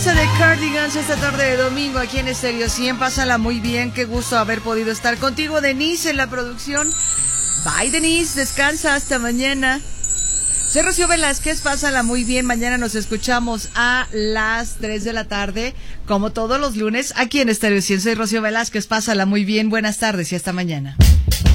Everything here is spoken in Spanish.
De Cardigans esta tarde de domingo aquí en Estéreo 100. Pásala muy bien, qué gusto haber podido estar contigo. Denise en la producción. Bye, Denise, descansa hasta mañana. Soy Rocío Velázquez, pásala muy bien. Mañana nos escuchamos a las 3 de la tarde, como todos los lunes, aquí en Estéreo 100. Soy Rocío Velázquez, pásala muy bien. Buenas tardes y hasta mañana.